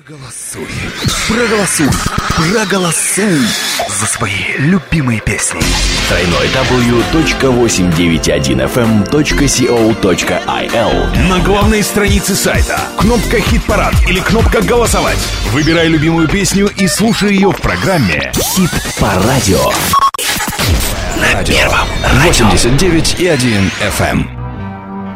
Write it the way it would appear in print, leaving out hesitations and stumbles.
Проголосуй, проголосуй, проголосуй за свои любимые песни. www.891fm.co.il. На главной странице сайта кнопка «Хит-парад» или кнопка «Голосовать». Выбирай любимую песню и слушай ее в программе Хит по радио. На первом радио 89,1 FM.